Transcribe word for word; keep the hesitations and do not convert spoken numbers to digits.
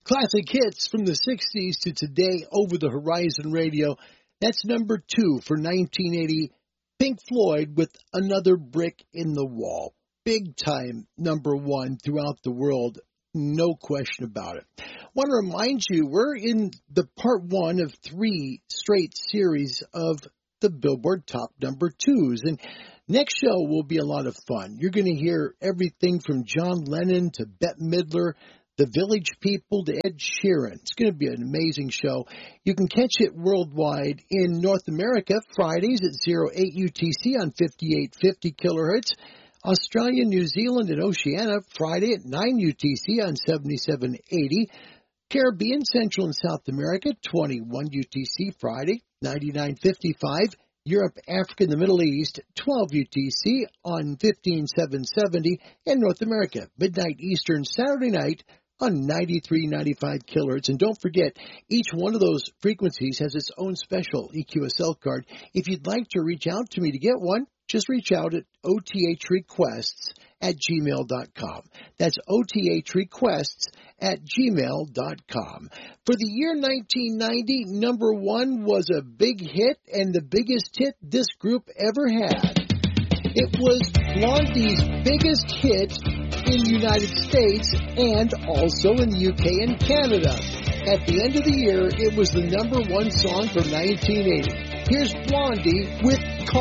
Classic hits from the sixties to today, Over the Horizon Radio. That's number two for nineteen eighty. Pink Floyd with Another Brick in the Wall. Big time number one throughout the world. No question about it. I want to remind you, we're in the part one of three straight series of the Billboard Top Number Twos. And next show will be a lot of fun. You're going to hear everything from John Lennon to Bette Midler, the Village People to Ed Sheeran. It's going to be an amazing show. You can catch it worldwide in North America, Fridays at oh eight U T C on fifty-eight fifty kilohertz. Australia, New Zealand, and Oceania, Friday at nine U T C on seventy-seven eighty. Caribbean, Central, and South America, twenty-one U T C, Friday, ninety-nine fifty-five. Europe, Africa, and the Middle East, twelve U T C on fifteen seven seventy. And North America, midnight Eastern, Saturday night on ninety-three ninety-five kilohertz. And don't forget, each one of those frequencies has its own special E Q S L card. If you'd like to reach out to me to get one, just reach out at O T H requests at gmail dot com. That's O T H requests at gmail dot com. For the year nineteen ninety, number one was a big hit and the biggest hit this group ever had. It was Blondie's biggest hit in the United States and also in the U K and Canada. At the end of the year, it was the number one song from nineteen eighty. Here's Blondie with Call